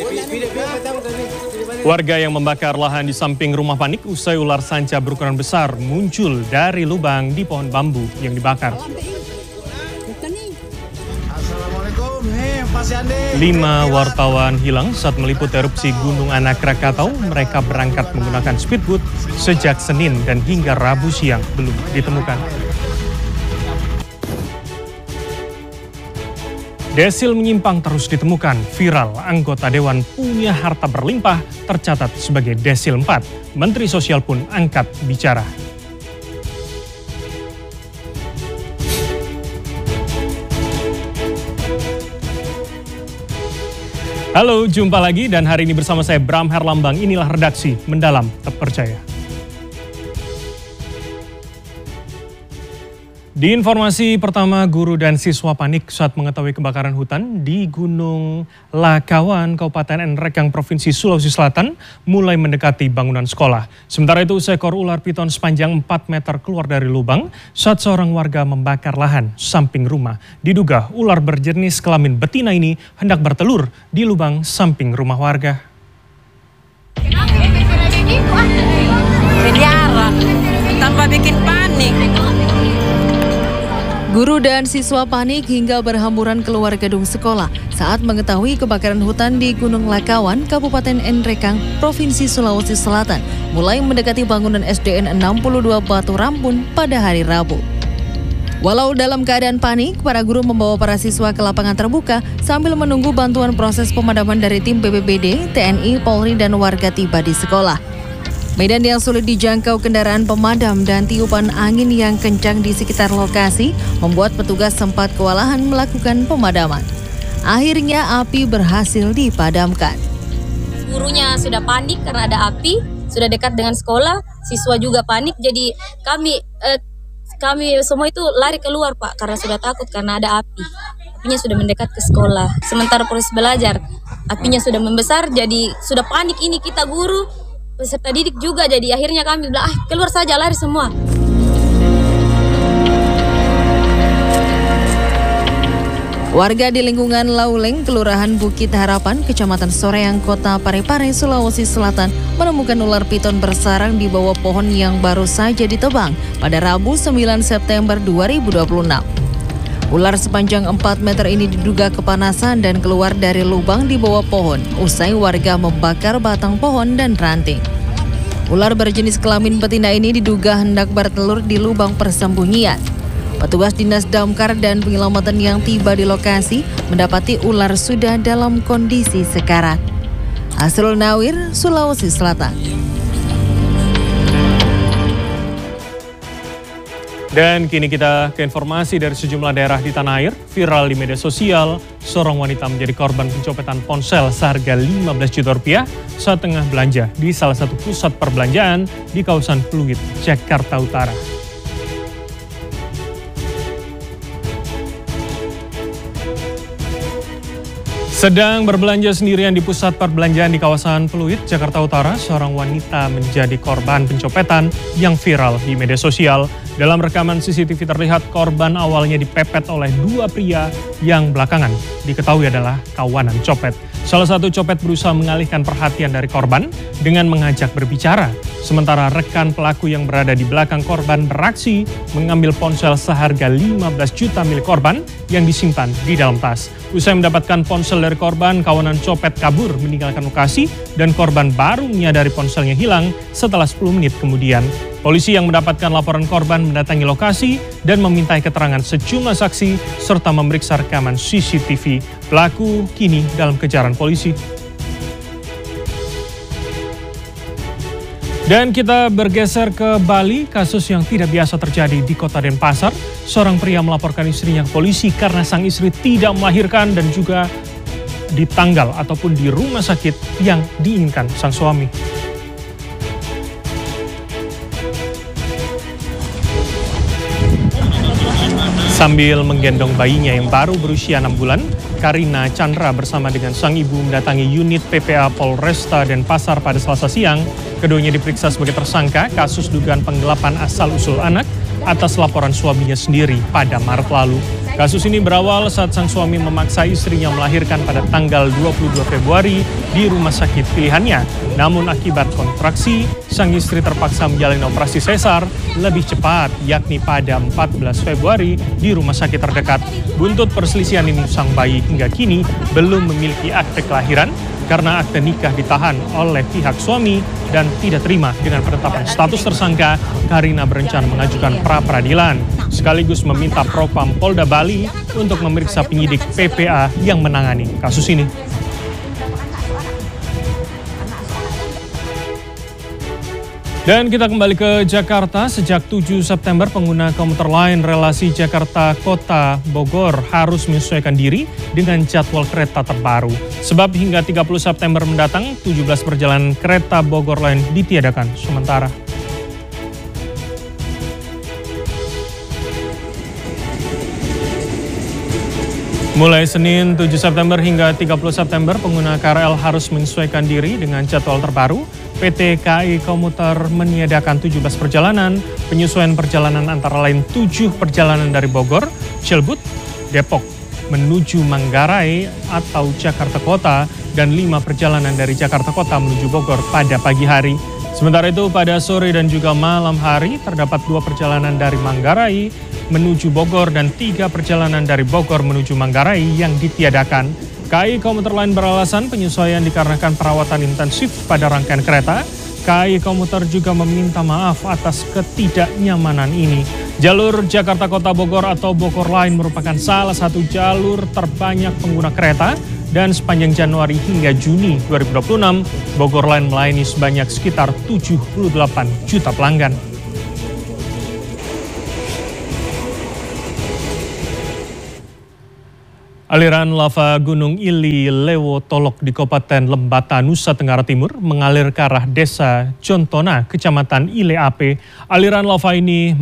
Warga yang membakar lahan di samping rumah panik usai ular sanca berukuran besar muncul dari lubang di pohon bambu yang dibakar. 5 wartawan hilang saat meliput erupsi Gunung Anak Krakatau. Mereka berangkat menggunakan speedboat sejak Senin dan hingga Rabu siang belum ditemukan. Desil menyimpang terus ditemukan. Viral, anggota dewan punya harta berlimpah tercatat sebagai desil 4. Menteri Sosial pun angkat bicara. Halo, jumpa lagi dan hari ini bersama saya Bram Herlambang. Inilah redaksi Mendalam Terpercaya. Di informasi pertama, guru dan siswa panik saat mengetahui kebakaran hutan di Gunung Lakawan, Kabupaten Nrekang, Provinsi Sulawesi Selatan, mulai mendekati bangunan sekolah. Sementara itu, seekor ular piton sepanjang 4 meter keluar dari lubang saat seorang warga membakar lahan samping rumah. Diduga ular berjenis kelamin betina ini hendak bertelur di lubang samping rumah warga. Pelihara, tanpa bikin panik. Guru dan siswa panik hingga berhamburan keluar gedung sekolah saat mengetahui kebakaran hutan di Gunung Lakawan, Kabupaten Nrekang, Provinsi Sulawesi Selatan, mulai mendekati bangunan SDN 62 Batu Rampun pada hari Rabu. Walau dalam keadaan panik, para guru membawa para siswa ke lapangan terbuka sambil menunggu bantuan proses pemadaman dari tim BPBD, TNI, Polri, dan warga tiba di sekolah. Medan yang sulit dijangkau kendaraan pemadam dan tiupan angin yang kencang di sekitar lokasi membuat petugas sempat kewalahan melakukan pemadaman. Akhirnya api berhasil dipadamkan. Gurunya sudah panik karena ada api, sudah dekat dengan sekolah, siswa juga panik, jadi kami semua itu lari keluar Pak karena sudah takut karena ada api. Apinya sudah mendekat ke sekolah. Sementara proses belajar, apinya sudah membesar, jadi sudah panik ini kita guru, peserta didik juga, jadi akhirnya kami bilang keluar saja, lari semua. Warga di lingkungan Lauleng, Kelurahan Bukit Harapan, Kecamatan Soreang, Kota Parepare, Sulawesi Selatan menemukan ular piton bersarang di bawah pohon yang baru saja ditebang pada Rabu 9 September 2026. Ular sepanjang 4 meter ini diduga kepanasan dan keluar dari lubang di bawah pohon usai warga membakar batang pohon dan ranting. Ular berjenis kelamin betina ini diduga hendak bertelur di lubang persembunyian. Petugas Dinas Damkar dan Penyelamatan yang tiba di lokasi mendapati ular sudah dalam kondisi sekarat. Asrul Nawir, Sulawesi Selatan. Dan kini kita ke informasi dari sejumlah daerah di tanah air. Viral di media sosial, seorang wanita menjadi korban pencopetan ponsel seharga 15 juta rupiah saat tengah belanja di salah satu pusat perbelanjaan di kawasan Pluit, Jakarta Utara. Sedang berbelanja sendirian di pusat perbelanjaan di kawasan Pluit, Jakarta Utara, seorang wanita menjadi korban pencopetan yang viral di media sosial. Dalam rekaman CCTV terlihat korban awalnya dipepet oleh 2 pria yang belakangan diketahui adalah kawanan copet. Salah satu copet berusaha mengalihkan perhatian dari korban dengan mengajak berbicara. Sementara rekan pelaku yang berada di belakang korban beraksi mengambil ponsel seharga 15 juta milik korban yang disimpan di dalam tas. Usai mendapatkan ponsel dari korban, kawanan copet kabur meninggalkan lokasi dan korban baru menyadari ponselnya hilang setelah 10 menit kemudian. Polisi yang mendapatkan laporan korban mendatangi lokasi dan memintai keterangan sejumlah saksi serta memeriksa rekaman CCTV. Pelaku kini dalam kejaran polisi. Dan kita bergeser ke Bali, kasus yang tidak biasa terjadi di kota Denpasar. Seorang pria melaporkan istrinya ke polisi karena sang istri tidak melahirkan dan juga di tanggal ataupun di rumah sakit yang diinginkan sang suami. Sambil menggendong bayinya yang baru berusia 6 bulan, Karina Chandra bersama dengan sang ibu mendatangi unit PPA Polresta Denpasar pada Selasa siang. Keduanya diperiksa sebagai tersangka kasus dugaan penggelapan asal-usul anak atas laporan suaminya sendiri pada Maret lalu. Kasus ini berawal saat sang suami memaksa istrinya melahirkan pada tanggal 22 Februari di rumah sakit pilihannya. Namun akibat kontraksi, sang istri terpaksa menjalani operasi sesar lebih cepat, yakni pada 14 Februari di rumah sakit terdekat. Buntut perselisihan ini, sang bayi hingga kini belum memiliki akte kelahiran karena akte nikah ditahan oleh pihak suami dan tidak terima dengan penetapan status tersangka. Karina berencana mengajukan pra-peradilan sekaligus meminta Propam Polda Bali untuk memeriksa penyidik PPA yang menangani kasus ini. Dan kita kembali ke Jakarta. Sejak 7 September, pengguna komuter lain relasi Jakarta Kota Bogor harus menyesuaikan diri dengan jadwal kereta terbaru. Sebab hingga 30 September mendatang, 17 perjalanan kereta Bogor lain ditiadakan sementara. Mulai Senin 7 September hingga 30 September, pengguna KRL harus menyesuaikan diri dengan jadwal terbaru. PT KAI Komuter meniadakan 17 perjalanan. Penyesuaian perjalanan antara lain 7 perjalanan dari Bogor, Cilebut, Depok menuju Manggarai atau Jakarta Kota, dan 5 perjalanan dari Jakarta Kota menuju Bogor pada pagi hari. Sementara itu pada sore dan juga malam hari terdapat 2 perjalanan dari Manggarai menuju Bogor dan 3 perjalanan dari Bogor menuju Manggarai yang ditiadakan. KAI Komuter Line beralasan penyesuaian dikarenakan perawatan intensif pada rangkaian kereta. KAI Komuter juga meminta maaf atas ketidaknyamanan ini. Jalur Jakarta Kota Bogor atau Bogor Line merupakan salah satu jalur terbanyak pengguna kereta, dan sepanjang Januari hingga Juni 2026, Bogor Line melayani sebanyak sekitar 78 juta pelanggan. Aliran lava Gunung Ili Lewo Tolok di Kabupaten Lembata, Nusa Tenggara Timur mengalir ke arah Desa Jontona, Kecamatan Ile Ape. Aliran lava ini